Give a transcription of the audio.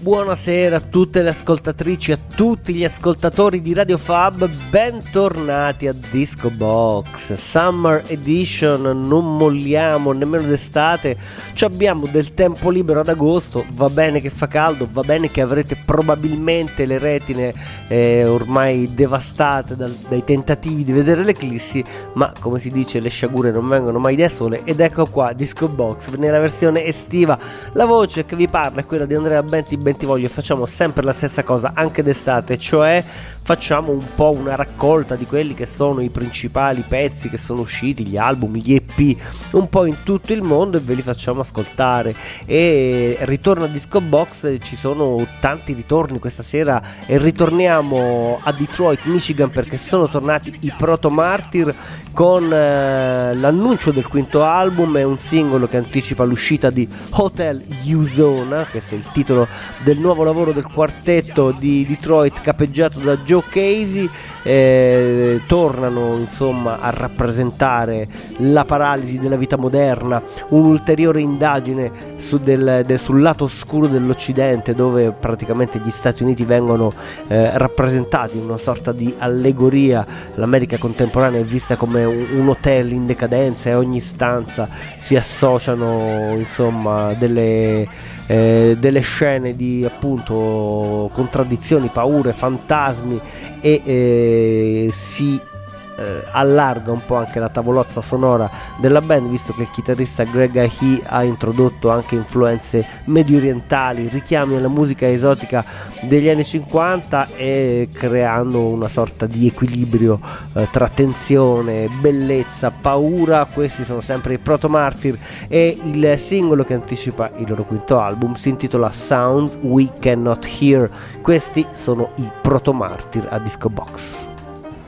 buonasera a tutte le ascoltatrici, a tutti gli ascoltatori di Radio Fab, bentornati a Disco Box Summer Edition. Non molliamo nemmeno d'estate, ci abbiamo del tempo libero ad agosto, va bene che fa caldo, va bene che avrete probabilmente le retine ormai devastate dai tentativi di vedere l'eclissi, ma come si dice le sciagure non vengono mai da sole. Ed ecco qua Disco Box nella versione estiva. La voce che vi parla è quella di Andrea Bentivoglio e facciamo sempre la stessa cosa anche d'estate, cioè facciamo un po' una raccolta di quelli che sono i principali pezzi che sono usciti, gli album, gli EP, un po' in tutto il mondo, e ve li facciamo ascoltare. E ritorno a Disco Box, ci sono tanti ritorni questa sera e ritorniamo a Detroit, Michigan, perché sono tornati i Proto Martyr con l'annuncio del quinto album e un singolo che anticipa l'uscita di Hotel Usona. Questo è il titolo del nuovo lavoro del quartetto di Detroit capeggiato da Joe Casey. Tornano insomma a rappresentare la paralisi della vita moderna, un'ulteriore indagine sul lato oscuro dell'Occidente, dove praticamente gli Stati Uniti vengono rappresentati in una sorta di allegoria. L'America contemporanea è vista come un hotel in decadenza e ogni stanza si associano insomma delle scene di appunto contraddizioni, paure, fantasmi e si allarga un po' anche la tavolozza sonora della band, visto che il chitarrista Greg Ahee ha introdotto anche influenze medio orientali, richiami alla musica esotica degli anni 50 e creando una sorta di equilibrio tra tensione, bellezza, paura. Questi sono sempre i Proto Martyr e il singolo che anticipa il loro quinto album si intitola Sounds We Cannot Hear. Questi sono i Proto Martyr a Disco Box.